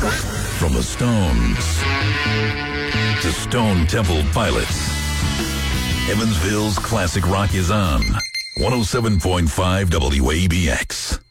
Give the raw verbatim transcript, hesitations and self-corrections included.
From the Stones to Stone Temple Pilots, Evansville's classic rock is on one oh seven point five W A B X.